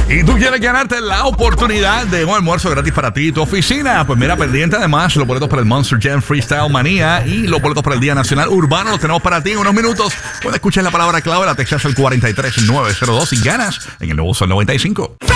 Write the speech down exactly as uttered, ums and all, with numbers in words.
¿Y tú quieres ganarte la oportunidad de un almuerzo gratis para ti y tu oficina? Pues mira, pendiente además los boletos para el Monster Jam Freestyle Manía y los boletos para el Día Nacional Urbano los tenemos para ti en unos minutos. Puedes escuchar la palabra clave, la textas al cuatro tres nueve cero dos y ganas en el nuevo Sol noventa y cinco.